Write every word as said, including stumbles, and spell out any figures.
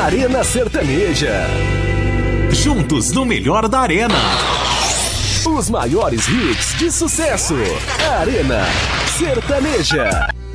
Arena Sertaneja. Juntos no melhor da arena. Os maiores hits de sucesso. Arena Sertaneja.